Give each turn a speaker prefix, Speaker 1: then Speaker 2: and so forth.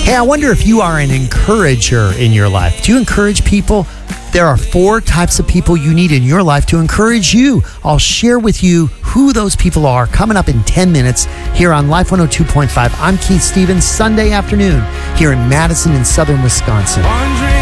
Speaker 1: Hey, I wonder if you are an encourager in your life. Do you encourage people? There are 4 types of people you need in your life to encourage you. I'll share with you who those people are coming up in 10 minutes here on Life 102.5. I'm Keith Stevens, Sunday afternoon here in Madison in southern Wisconsin.